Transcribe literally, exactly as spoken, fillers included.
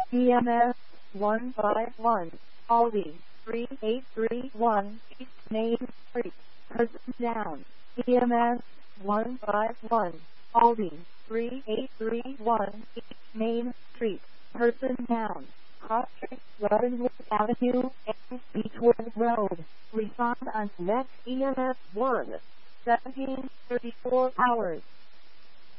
E M S one five one, Aldi three eight three one, East Main Street, person down. E M S one five one, Aldi three eight three one, East Main Street, person down. Cross Street, Leavenworth Avenue, and Beechwood Road. Respond on next E M S one, seventeen thirty-four hours.